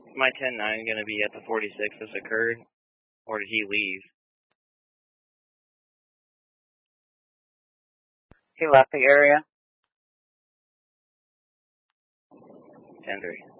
My 10-9 going to be at the 46 this occurred, or did he leave? He left the area. 10-3.